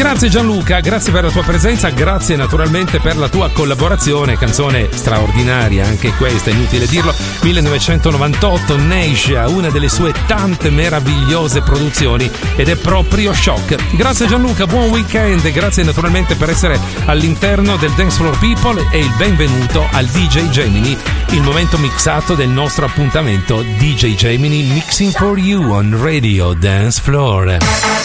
Grazie Gianluca, grazie per la tua presenza, grazie naturalmente per la tua collaborazione, canzone straordinaria anche questa, inutile dirlo, 1998, Neisha, una delle sue tante meravigliose produzioni ed è proprio shock. Grazie Gianluca, buon weekend e grazie naturalmente per essere all'interno del Dance Floor People e il benvenuto al DJ Gemini, il momento mixato del nostro appuntamento DJ Gemini Mixing for You on Radio Dance Floor.